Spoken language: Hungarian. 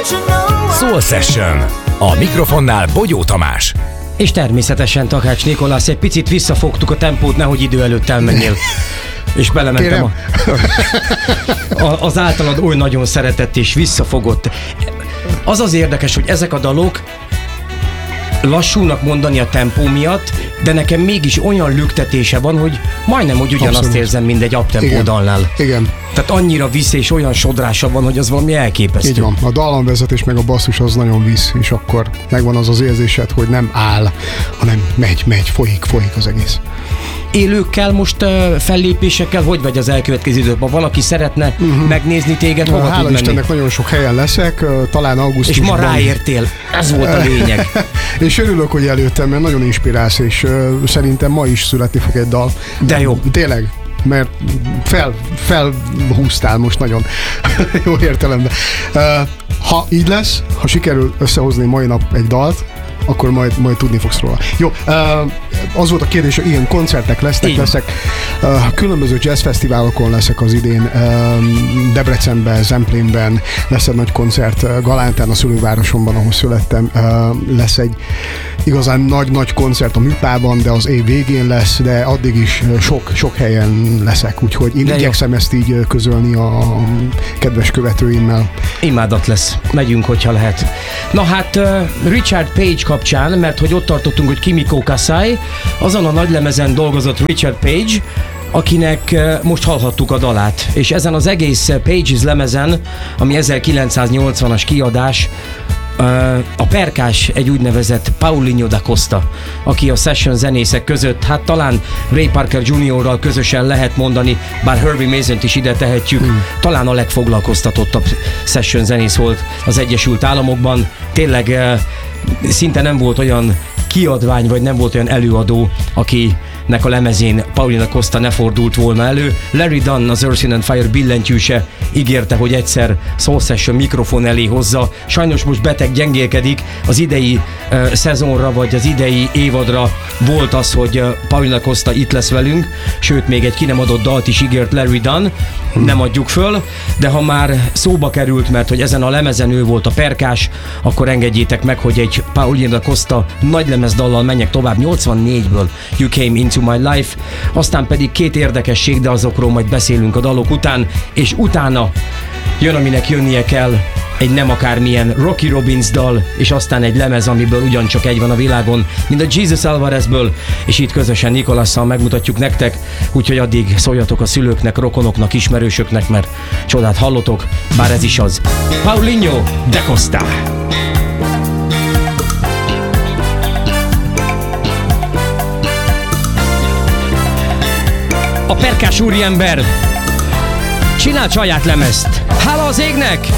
Soul Session. A mikrofonnál Bogyó Tamás. És természetesen Takács Nikolász, egy picit visszafogtuk a tempót, nehogy idő előtt elmenjél. És belementem az általad oly nagyon szeretett és visszafogott. Az az érdekes, hogy ezek a dalok lassúnak mondani a tempó miatt, de nekem mégis olyan lüktetése van, hogy majdnem úgy ugyanazt Abszolút érzem, mint egy uptempo dalnál. Igen. Tehát annyira visz és olyan sodrása van, hogy az valami elképesztő. Így van. A dallamvezetés meg a basszus az nagyon visz, és akkor megvan az az érzésed, hogy nem áll, hanem megy, folyik az egész. Élőkkel most fellépésekkel, hogy vagy az elkövetkező időben? Valaki szeretne megnézni téged, hova tud Hála menni? Istennek nagyon sok helyen leszek, talán augusztusban. És ma ráértél, ez volt a lényeg. És örülök, hogy előttem, mert nagyon inspirálsz, és szerintem ma is születni fog egy dal. De jó. Tényleg, mert felhúztál most nagyon jó értelemben. Ha így lesz, ha sikerül összehozni mai nap egy dalt, akkor majd tudni fogsz róla. Jó, az volt a kérdés, hogy ilyen koncertek leszek. Különböző jazzfesztiválokon leszek az idén. Debrecenben, Zemplénben lesz egy nagy koncert, Galántán, a szülővárosomban, ahol születtem. Lesz egy igazán nagy koncert a Műpában, de az év végén lesz, de addig is sok helyen leszek, úgyhogy én igyekszem ezt így közölni a kedves követőimmel. Imádat lesz. Megyünk, hogyha lehet. Na hát, Richard Page kapcsán, mert hogy ott tartottunk, hogy Kimiko Kasai, azon a nagylemezen dolgozott Richard Page, akinek most hallhattuk a dalát. És ezen az egész Pages lemezen, ami 1980-as kiadás, a perkás egy úgynevezett Paulinho da Costa, aki a session zenészek között, hát talán Ray Parker Jr.-ral közösen lehet mondani, bár Herbie Masont is ide tehetjük, talán a legfoglalkoztatottabb session zenész volt az Egyesült Államokban. Tényleg szinte nem volt olyan kiadvány, vagy nem volt olyan előadó, akinek a lemezén Paulinho da Costa ne fordult volna elő. Larry Dunn, az Earth, Wind & Fire billentyűse ígérte, hogy egyszer Soul Session mikrofon elé hozza. Sajnos most beteg, gyengélkedik. Az idei szezonra, vagy az idei évadra volt az, hogy Paulinho da Costa itt lesz velünk, sőt, még egy ki nem adott dalt is ígért Larry Dunn. Nem adjuk föl, de ha már szóba került, mert hogy ezen a lemezen ő volt a perkás, akkor engedjétek meg, hogy egy Paulinho da Costa nagylemezdallal menjek tovább 84-ből, You Came Into My Life, aztán pedig két érdekesség, de azokról majd beszélünk a dalok után, és utána jön, aminek jönnie kell, egy nem akármilyen Rocky Robbins dal, és aztán egy lemez, amiből ugyancsak egy van a világon, mint a Jesus Alvarezből, és itt közösen Nikolasszal megmutatjuk nektek, úgyhogy addig szóljatok a szülőknek, rokonoknak, ismerősöknek, mert csodát hallotok, bár ez is az. Paulinho da Costa. A perkás úriember csinált saját lemezt. Hála az égnek!